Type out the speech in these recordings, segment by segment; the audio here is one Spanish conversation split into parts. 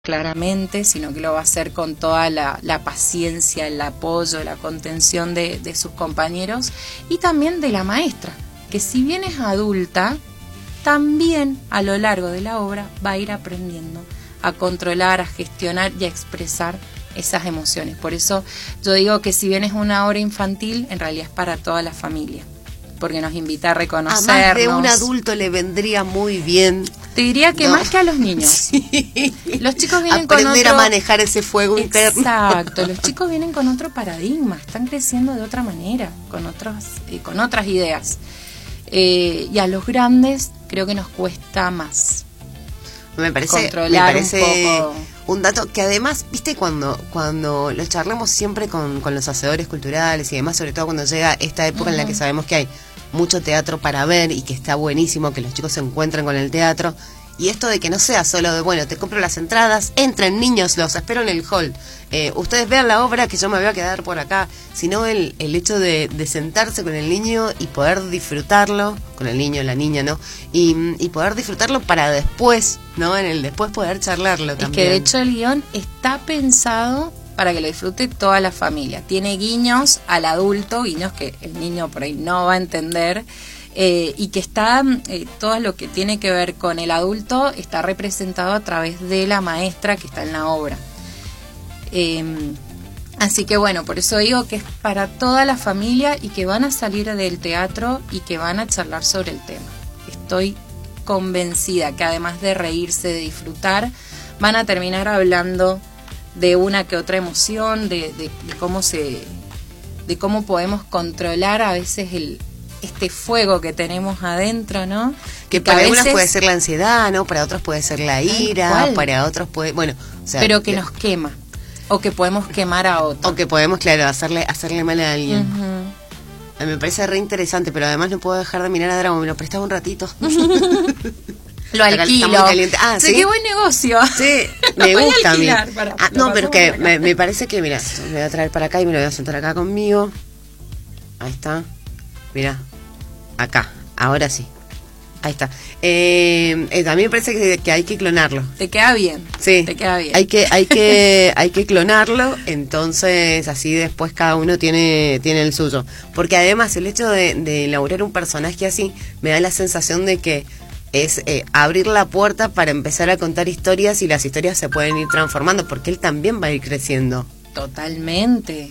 claramente, sino que lo va a hacer con toda la paciencia, el apoyo, la contención de sus compañeros y también de la maestra, que si bien es adulta, también a lo largo de la obra va a ir aprendiendo a controlar, a gestionar y a expresar esas emociones. Por eso yo digo que si bien es una obra infantil, en realidad es para toda la familia, porque nos invita a reconocernos. A más de un adulto le vendría muy bien. Te diría que más que a los niños. Sí. Los chicos vienen aprender con otro... a manejar ese fuego interno. Exacto, los chicos vienen con otro paradigma, están creciendo de otra manera, con otras ideas. Y a los grandes creo que nos cuesta más. Me parece un poco un dato que además, viste, cuando lo charlamos siempre con los hacedores culturales y demás, sobre todo cuando llega esta época en la que sabemos que hay mucho teatro para ver y que está buenísimo que los chicos se encuentren con el teatro, y esto de que no sea solo de, bueno, te compro las entradas, entren niños, los espero en el hall, ustedes vean la obra que yo me voy a quedar por acá, sino el hecho de sentarse con el niño y poder disfrutarlo, con el niño, la niña, ¿no? Y poder disfrutarlo para después, ¿no? En el después poder charlarlo también. Es que de hecho el guión está pensado para que lo disfrute toda la familia. Tiene guiños al adulto, guiños que el niño por ahí no va a entender, y que está todo lo que tiene que ver con el adulto está representado a través de la maestra que está en la obra. Así que bueno, por eso digo que es para toda la familia y que van a salir del teatro y que van a charlar sobre el tema. Estoy convencida que además de reírse, de disfrutar, van a terminar hablando de una que otra emoción, de cómo podemos controlar a veces este fuego que tenemos adentro, ¿no? Que para algunos puede ser la ansiedad, ¿no? Para otros puede ser la ira, para otros puede, bueno, o sea, pero que nos quema, o que podemos quemar a otro. O que podemos, claro, hacerle mal a alguien. Me parece re interesante, pero además no puedo dejar de mirar a Drago, me lo prestaba un ratito. Lo alquilo. Ah, ¿sí? Qué buen negocio. Sí, me gusta a mí. No, pero que me parece que, mira, me voy a traer para acá y me lo voy a sentar acá conmigo. Ahí está. Mira, acá, ahora sí. Ahí está. A mí me parece que hay que clonarlo. Te queda bien. Sí. Te queda bien. Hay que clonarlo, entonces así después cada uno tiene el suyo. Porque además el hecho de elaborar un personaje así me da la sensación de que es abrir la puerta para empezar a contar historias y las historias se pueden ir transformando porque él también va a ir creciendo. Totalmente.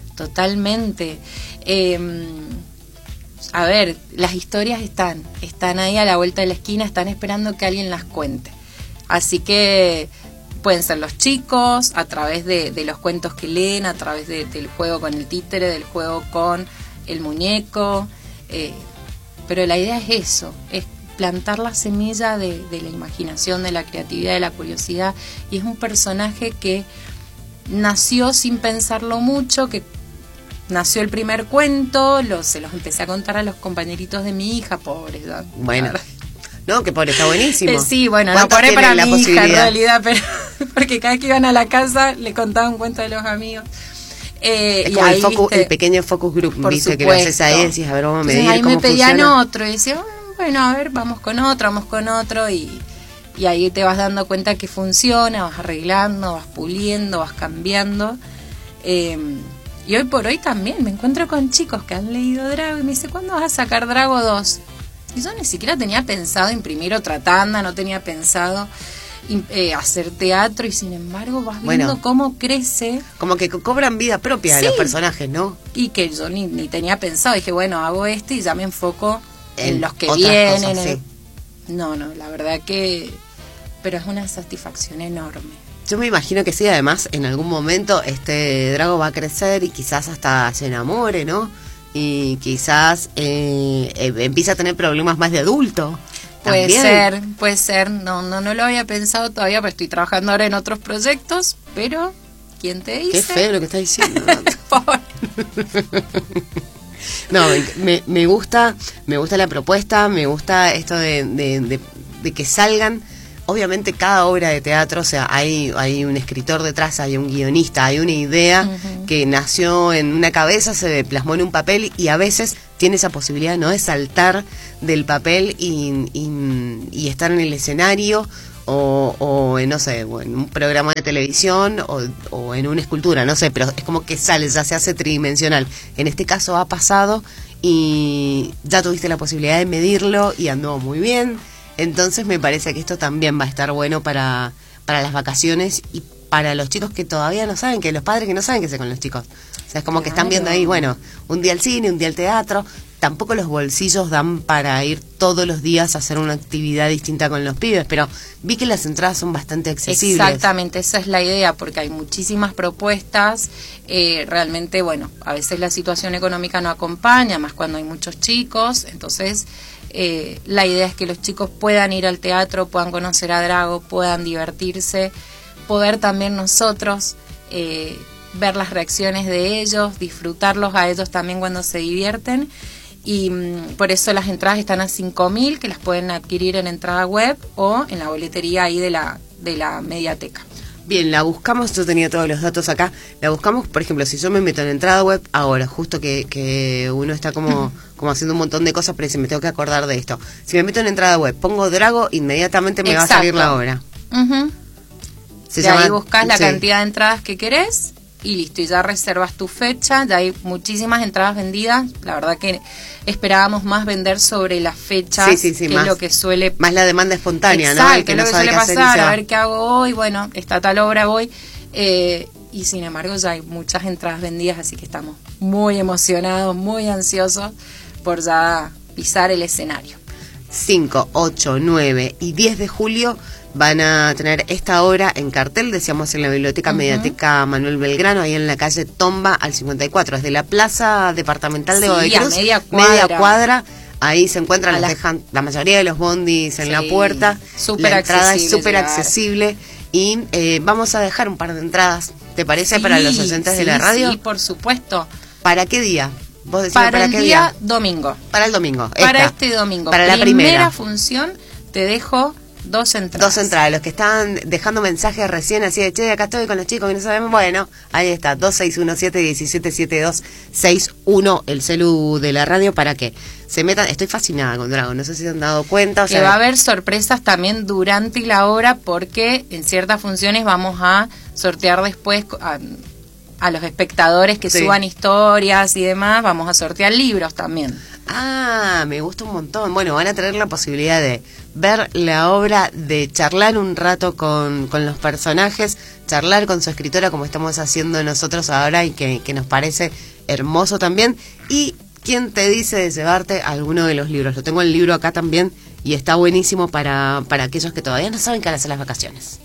A ver, las historias están ahí a la vuelta de la esquina, están esperando que alguien las cuente. Así que pueden ser los chicos, a través de los cuentos que leen, a través del juego con el títere, del juego con el muñeco. Pero la idea es eso, es plantar la semilla de la imaginación, de la creatividad, de la curiosidad. Y es un personaje que nació sin pensarlo mucho, que nació el primer cuento, se los empecé a contar a los compañeritos de mi hija, pobres. Bueno, no, que pobre, está buenísimo. Sí, bueno, no pobre para mi hija en realidad, pero porque cada vez que iban a la casa le contaba un cuento de los amigos. Es como ahí, el pequeño focus group, dice que lo haces a él, y a ver, vamos a medir. Entonces, ahí cómo me pedían funciona. otro y decía, bueno, a ver, vamos con otro y ahí te vas dando cuenta que funciona, vas arreglando, vas puliendo, vas cambiando. Y hoy por hoy también me encuentro con chicos que han leído Drago y me dice, ¿cuándo vas a sacar Drago 2? Y yo ni siquiera tenía pensado imprimir otra tanda, no tenía pensado hacer teatro y sin embargo vas viendo cómo crece. Como que cobran vida propia los personajes, ¿no? Y que yo ni tenía pensado, dije, bueno, hago esto y ya me enfoco en los que vienen. Cosas, No, la verdad que... Pero es una satisfacción enorme. Yo me imagino que sí, además, en algún momento este Drago va a crecer y quizás hasta se enamore, ¿no? Y quizás empieza a tener problemas más de adulto. Puede ser. No lo había pensado todavía, pero estoy trabajando ahora en otros proyectos, pero ¿quién te dice? Qué feo lo que estás diciendo. No, me gusta la propuesta, me gusta esto de que salgan. Obviamente cada obra de teatro, o sea, hay un escritor detrás, hay un guionista, hay una idea que nació en una cabeza, se plasmó en un papel y a veces tiene esa posibilidad, ¿no?, de saltar del papel y estar en el escenario o en, no sé, o en un programa de televisión o en una escultura, no sé, pero es como que sale, ya se hace tridimensional. En este caso ha pasado y ya tuviste la posibilidad de medirlo y andó muy bien. Entonces me parece que esto también va a estar bueno para las vacaciones y para los chicos que todavía no saben, que los padres que no saben qué hacer con los chicos. O sea, es como que están viendo ahí, bueno, un día al cine, un día al teatro. Tampoco los bolsillos dan para ir todos los días a hacer una actividad distinta con los pibes, pero vi que las entradas son bastante accesibles. Exactamente, esa es la idea, porque hay muchísimas propuestas. Realmente, bueno, a veces la situación económica no acompaña, más cuando hay muchos chicos. Entonces, la idea es que los chicos puedan ir al teatro, puedan conocer a Drago, puedan divertirse, poder también nosotros ver las reacciones de ellos, disfrutarlos a ellos también cuando se divierten. Y por eso las entradas están a 5.000, que las pueden adquirir en entrada web o en la boletería ahí de la mediateca. Bien, la buscamos, yo tenía todos los datos acá, la buscamos, por ejemplo, si yo me meto en entrada web, ahora, justo que uno está como haciendo un montón de cosas, pero dice, me tengo que acordar de esto. Si me meto en entrada web, pongo Drago, inmediatamente me va a salir la hora. Ahí buscas la cantidad de entradas que querés y listo, y ya reservas tu fecha. Ya hay muchísimas entradas vendidas. La verdad que esperábamos más vender sobre las fechas, que más, es lo que suele... Más la demanda espontánea, exacto, ¿no? El que no sabe qué hacer, a ver qué hago hoy, bueno, está tal obra hoy. Y sin embargo ya hay muchas entradas vendidas, así que estamos muy emocionados, muy ansiosos por ya pisar el escenario. 5, 8, 9 y 10 de julio van a tener esta obra en cartel, decíamos, en la Biblioteca Mediateca Manuel Belgrano, ahí en la calle Tomba al 54, es de la Plaza Departamental de Godoy Cruz, media cuadra, ahí se encuentran, dejan la mayoría de los bondis en la puerta, la entrada es súper accesible y vamos a dejar un par de entradas, ¿te parece? Para los oyentes de la radio. Sí, por supuesto. ¿Para qué día? ¿Vos decís para el qué día domingo. Para el domingo. Para este domingo. Para la primera función te dejo 2 entradas. 2 entradas. Los que están dejando mensajes recién así de, che, acá estoy con los chicos que no sabemos, bueno, ahí está, 2617-177261, el celu de la radio, para que se metan. Estoy fascinada con Drago, no sé si se han dado cuenta. O sea, que va a haber sorpresas también durante la obra, porque en ciertas funciones vamos a sortear después a los espectadores que suban historias y demás, vamos a sortear libros también. Ah, me gusta un montón. Bueno, van a tener la posibilidad de ver la obra, de charlar un rato con los personajes, charlar con su escritora como estamos haciendo nosotros ahora y que nos parece hermoso también. Y quién te dice de llevarte alguno de los libros. Lo tengo el libro acá también y está buenísimo para aquellos que todavía no saben qué van a hacer las vacaciones.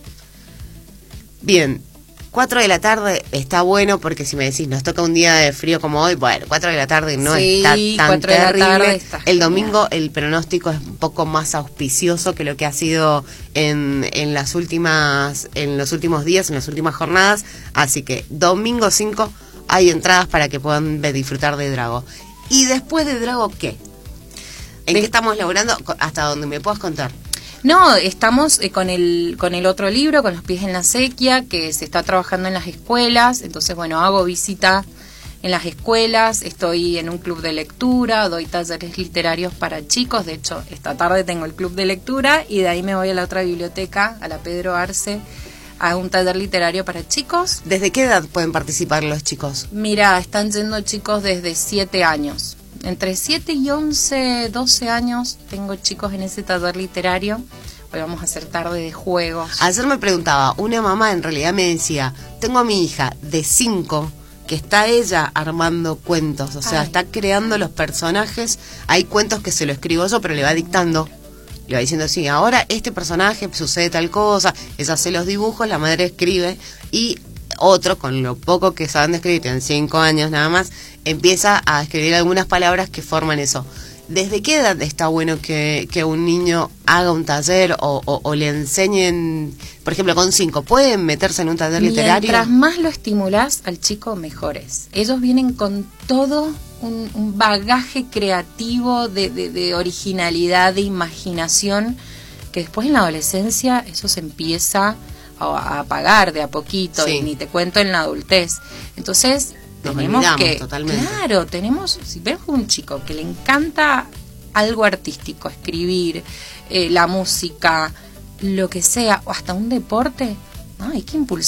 Bien. 4 de la tarde está bueno, porque si me decís, nos toca un día de frío como hoy, bueno, 4 de la tarde no está tan terrible. El domingo el pronóstico es un poco más auspicioso que lo que ha sido en los últimos días, en las últimas jornadas, así que domingo 5 hay entradas para que puedan disfrutar de Drago. ¿Y después de Drago qué? ¿En qué estamos laburando? Hasta donde me puedas contar. No, estamos con el otro libro, Con los pies en la sequía, que se está trabajando en las escuelas. Entonces, bueno, hago visita en las escuelas, estoy en un club de lectura, doy talleres literarios para chicos. De hecho, esta tarde tengo el club de lectura y de ahí me voy a la otra biblioteca, a la Pedro Arce, a un taller literario para chicos. ¿Desde qué edad pueden participar los chicos? Mira, están yendo chicos desde 7 años. Entre 7 y 11, 12 años tengo chicos en ese taller literario. Hoy vamos a hacer tarde de juegos. Ayer me preguntaba, una mamá en realidad me decía, tengo a mi hija de 5 que está ella armando cuentos, o sea, está creando los personajes. Hay cuentos que se lo escribo yo, pero le va dictando. Le va diciendo, sí, ahora este personaje sucede tal cosa, ella hace los dibujos, la madre escribe y otro, con lo poco que saben de escribir, tienen 5 años nada más, empieza a escribir algunas palabras que forman eso. ¿Desde qué edad está bueno que un niño haga un taller o le enseñen, por ejemplo, con 5, pueden meterse en un taller literario? Mientras más lo estimulás al chico, mejor es. Ellos vienen con todo un bagaje creativo de originalidad, de imaginación, que después en la adolescencia eso se empieza a apagar de a poquito, y ni te cuento en la adultez. Entonces tenemos que, totalmente. Claro, si vemos un chico que le encanta algo artístico, escribir, la música, lo que sea, o hasta un deporte, no, hay que impulsar